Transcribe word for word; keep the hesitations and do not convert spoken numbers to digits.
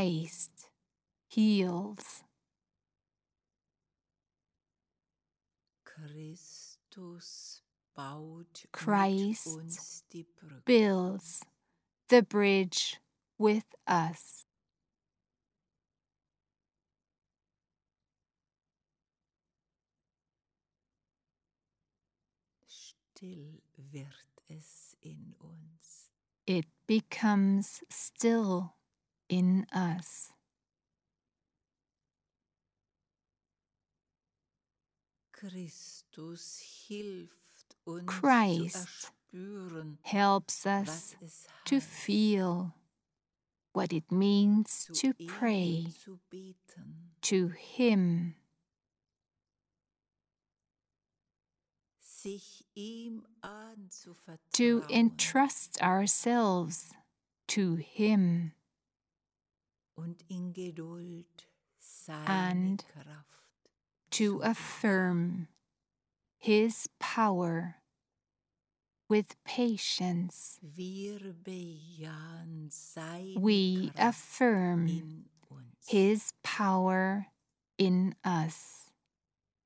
Christ heals. Christus baut Christ mit uns die Brücke. builds the bridge with us. Still wird es in uns. It becomes still in us. Christus hilft uns Christ zu erspüren, helps was us es to heißt, feel what it means zu to ihm pray zu beten, to Him, sich ihm to anzuvertrauen entrust ourselves to Him, und in Geduld seine and Kraft to zu affirm His power with patience. Wir bejahen seine We Kraft affirm in uns. His power in us.